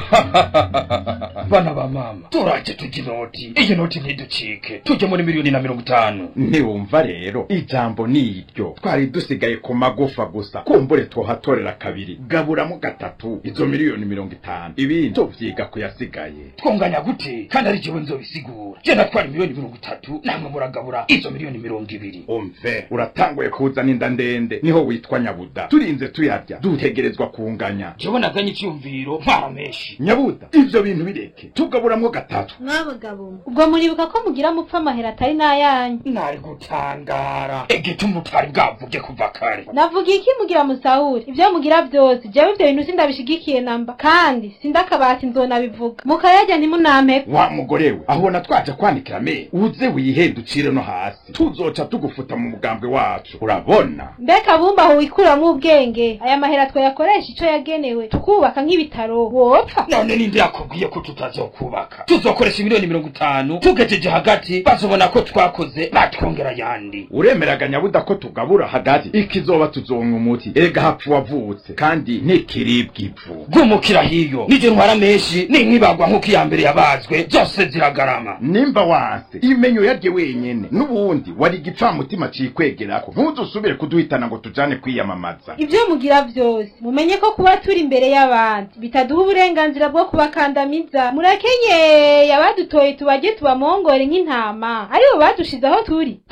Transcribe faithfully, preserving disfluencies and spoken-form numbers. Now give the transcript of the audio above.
bana ba mama turaje tujye inoti iyi noti ntiducike tujye muri miliyoni na mirongo itanu. Ntiwumva rero ijambo niryo twari dusigaye ku magufa gusa kumbure twohatorera kabiri gaburamo gatatu izo miliyoni mirongo itanu ibindi tuvyiga kuyasigaye. Twonganya gute kandi ari jewe nzobisigura je natwara miliyoni mirongo itatu namwe muragabura izo miliyoni mirongo ibiri. Umve uratanguye kuzana inda ndende niho witwa Nyabuda turinze tuyarya dutegerezwa kunganya. Jewe naganye icyumviro ntwara menshi. Nyabuda ivyo bintu bireke tugaburamwo gatatu. Mwabagabo ubwo muribuka ko mugira mupfa amahera atari nayanyu. Nari gutangara egete umutwari bwavuge kuva kare. Navuga iki mugira musahuri ivyo mugira byose jewe ivyo bintu sindabishigikiye namba kandi sindakabati nzona bivuga mukayajya ntimunampe. Wa mugorewe aho natwaje kwanikira me uze wihenducire no hasi tuzoca tugufuta mu mugambwe wacu urabona. Mbeka bumba aho wikuramwo ubwenge aya mahera twayakoresha ico yagenewe tukubaka nk'ibitaro wopfa. None ninde yakubwiye ko tutazokubaka tuzokoresha miliyoni mirongo itanu tugejeje hagati bazobona ko twakoze batwongera yandi. Uremeraga Nyabuda ko tugabura hagati ikizoba tuzonka umuti erega hapfu wavutse kandi ntikiribwa ipfu. Gumukira hiyo nije ntwara menshi ninkibagwa nkuko iyambere yabazwe zose ziragarama. Nimba wanse imenyo yarye wenyene nubundi wari igipfamutima cikwegerako ntuzusubire kuduhitana ngo tujane kwiyamamaza. Ivyo mugira byose mumenye ko kuba turi imbere y'abandi bitaduha uburenganzira bwo kubakandamiza. Murakenye yabadutoye tubaje tubamongore nk'intama aribo badushize aho turi.